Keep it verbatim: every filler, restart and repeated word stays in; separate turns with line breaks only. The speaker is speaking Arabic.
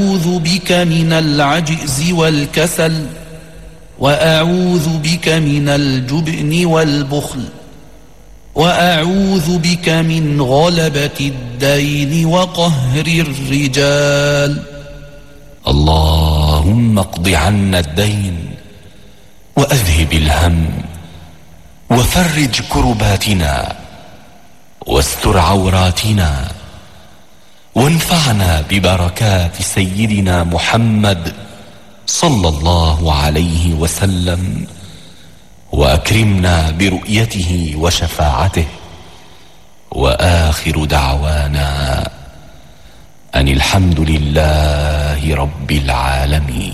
أعوذ بك من العجز والكسل وأعوذ بك من الجبن والبخل وأعوذ بك من غلبة الدين وقهر الرجال.
اللهم اقض عنا الدين وأذهب الهم وفرج كرباتنا واستر عوراتنا وانفعنا ببركات سيدنا محمد صلى الله عليه وسلم وأكرمنا برؤيته وشفاعته. وآخر دعوانا أن الحمد لله رب العالمين.